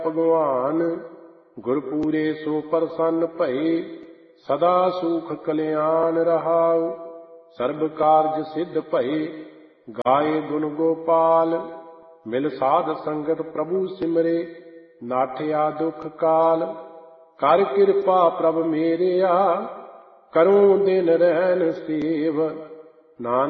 ਭਗਵਾਨ। ਗੁਰਪੂਰੇ ਸੋ ਪ੍ਰਸੰਨ ਭਏ, ਸਦਾ ਸੁਖ ਕਲਿਆਣ ਰਹਾਉ। ਸਰਬ ਕਾਰਜ ਸਿੱਧ ਭਏ, ਗਾਏ ਗੁਣ ਗੋਪਾਲ। ਮਿਲ ਸਾਧ ਸੰਗਤ ਪ੍ਰਭੂ ਸਿਮਰੇ, ਨਾਠਿਆ ਦੁਖ ਕਾਲ। ਕਰ ਕਿਰਪਾ ਪ੍ਰਭ ਮੇਰਿਆ, ਕਰੂੰ ਦਿਨ ਰਹਿਣ ਸੇਵ। ਨਾਨਕ